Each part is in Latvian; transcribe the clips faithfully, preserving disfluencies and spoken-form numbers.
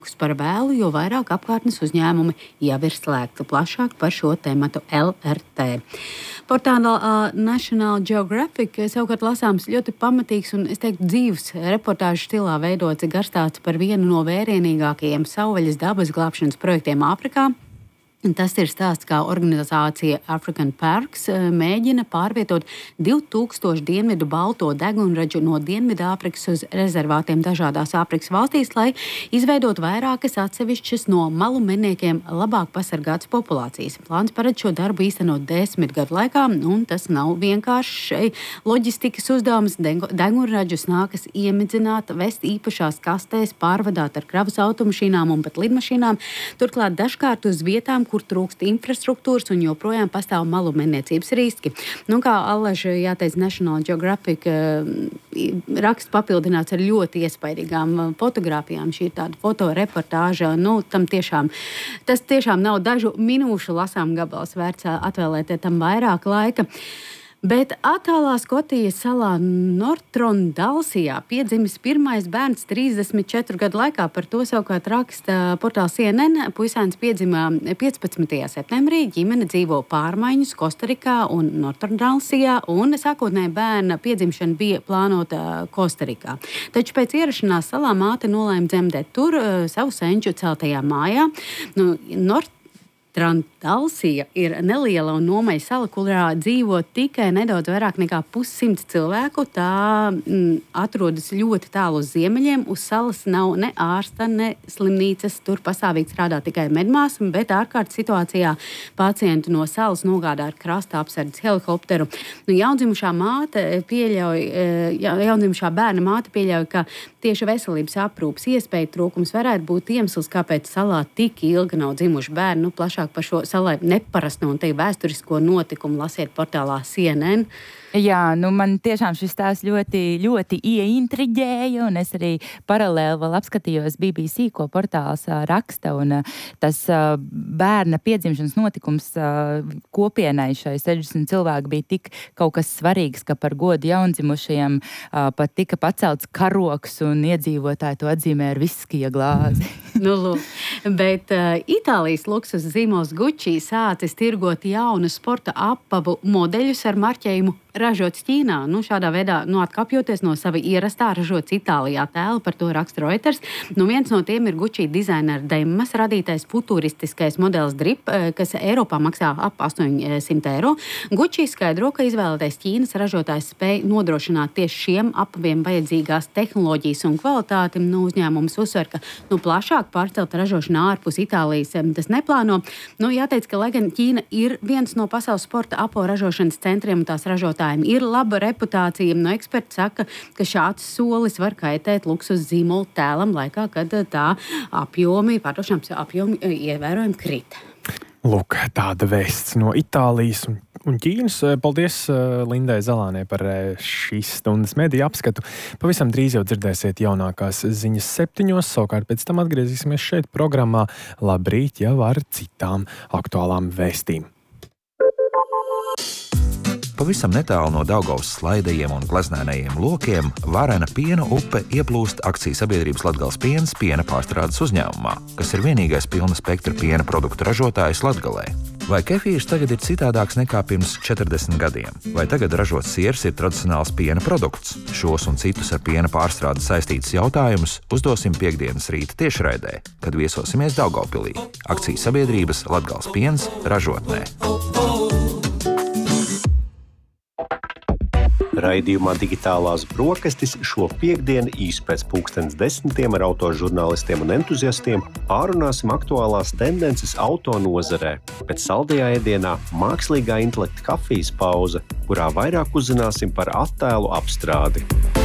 par vēlu, jo vairāk apkārtnes uzņēmumi jau ir slēgti. Plašāk par šo tematu L R T. Portālā uh, National Geographic savukārt lasāms ļoti pamatīgs un, es teiktu, dzīves reportāžu stilā veidots garstāsts par vienu no vērienīgākajiem savvaļas dabas glābšanas projektiem Āfrikā. Tas ir stāsts, kā organizācija African Parks mēģina pārvietot divi tūkstoši dienvidu balto degunraģu no Dienvidāfrikas uz rezervātiem dažādās Āfrikas valstīs, lai izveidot vairākas atsevišķas no malu medniekiem labāk pasargātas populācijas. Plāns paredz šo darbu īstenot desmit gadu laikā, un tas nav vienkārši loģistikas uzdevums. Degunraģus nākas iemidzināt, vest īpašās kastēs, pārvadāt ar kravas automašīnām un pat lidmašīnām, turklāt dažkārt uz vietām, kur trūkst infrastruktūras un joprojām pastāv malu medniecības riski. Nu, kā allaži, jāteic, National Geographic raksts papildināts ar ļoti iespaidīgām fotogrāfijām. Šī ir tāda fotoreportāža. Nu, tam tiešām, tas tiešām nav dažu minūšu lasām gabals vērts atvēlēt tam vairāk laika. Bet attālā Skotijas salā Nortrondalsijā piedzimis pirmais bērns trīsdesmit četru gadu laikā. Par to savukārt raksta portāls C N N. Puisēns piedzima piecpadsmitajā septembrī. Ģimene dzīvo pārmaiņas Kostarikā un Nortrondalsijā, un sākotnēji bērna piedzimšana bija plānota Kostarikā. Taču pēc ierašanās salā māte nolēma dzemdēt tur savu senču celtajā mājā. Nu, Nort Nortrondalsija ir neliela un nomaļa sala, kurā dzīvo tikai nedaudz vairāk nekā pussimts cilvēku. Tā mm, atrodas ļoti tālu uz ziemeļiem. Uz salas nav ne ārsta, ne slimnīcas. Tur pastāvīgi strādā tikai medmāsa, bet ārkārtas situācijā pacientu no salas nogādā ar krasta apsardzes helikopteru. Nu, jaundzimušā māte pieļauj, jaundzimušā bērna māte pieļauj, ka tieši veselības aprūpas iespēju trūkums varētu būt iemesls, kāpēc salā tik ilgi nav dzimuši bērni. Nu, plašāk par šo salai neparasto un te vēsturisko notikumu lasiet portālā C N N. Jā, nu man tiešām šis tās ļoti, ļoti ieintriģēja, un es arī paralēli vēl apskatījos B B C, ko portāls uh, raksta, un uh, tas uh, bērna piedzimšanas notikums uh, kopienai šai sešdesmit cilvēki bija tik kaut kas svarīgs, ka par godu jaundzimušajiem uh, pat tika pacelts karoks, un iedzīvotāji to atzīmē ar viskija glāzi. Nu, lūk. Bet uh, Itālijas luksus zīmols Gucci sācis tirgot jaunu sporta apavu modeļus ar marķējumu ražots Ķīnā. Nu, šādā veidā, nu, atkāpjoties no sava ierastā ražots Itālijā tēla, par to raksta Reuters. Nu, viens no tiem ir Gucci dizainera Demmas radītais futuristiskais modelis Drip, kas Eiropā maksā ap astoņsimt eiro. Gucci skaidro, ka izvēlētais Ķīnas ražotājs spēj nodrošināt tieši šiem apaviem vajadzīgās tehnoloģijas un kvalitāti. Nu, uzņēmums uzsver, ka nu, plašāk pārcelt ražošanu ārpus Itālijas tas neplāno. Nu, jāteic, ka lai gan Ķīna ir viens no pasaules sporta apo ražošanas centriem un tās ražotājiem ir laba reputācija, no eksperti saka, ka šāds solis var kaitēt luksus zīmola tēlam laikā, kad tā apjomi, pārdošanas apjomi ievērojami krita. Lūk, tāda vēsts no Itālijas un, un Ķīnas. Paldies Lindai Zalānē par šīs stundas mediju apskatu. Pavisam drīz jau dzirdēsiet jaunākās ziņas septiņos, savukārt pēc tam atgriezīsimies šeit programmā Labrīt jau ar citām aktuālām vēstīm. Pavisam netālu no Daugavas slaidajiem un gleznēnajiem lokiem Varena piena upe ieplūst akciju sabiedrības Latgales piens piena pārstrādes uzņēmumā, kas ir vienīgais pilna spektra piena produktu ražotājs Latgalē. Vai kefīrs tagad ir citādāks nekā pirms četrdesmit gadiem? Vai tagad ražots siers ir tradicionāls piena produkts? Šos un citus ar piena pārstrādi saistītus jautājumus uzdosim piektdienas rīta tiešraidē, kad viesosimies Daugavpilī. Akciju sabiedrības Latgales piens ražotnē. Raidījumā Digitālās brokastis šo piektdienu īsi pēc pulkstens desmitiem ar autožurnālistiem un entuziastiem pārunāsim aktuālās tendences auto nozarē. Pēc saldajā ēdienā mākslīgā intelekta kafijas pauze, kurā vairāk uzzināsim par attēlu apstrādi.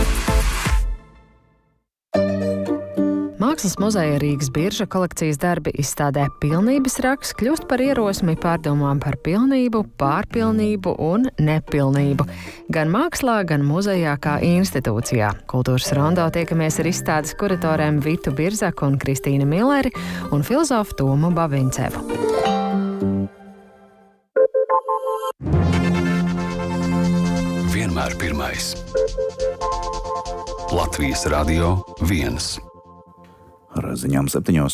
Mākslas muzeja Rīgas birža kolekcijas darbi izstādē Pilnības raksts kļūst par ierosmi pārdomām par pilnību, pārpilnību un nepilnību. Gan mākslā, gan muzejā kā institūcijā. Kultūras rondo tiekamies ar izstādes kuratoriem Vitu Birzaku un Kristīnu Milleri un filozofu Tomu Bavincevu. Vienmēr pirmais. Latvijas Radio viens. ar ziņām septiņos.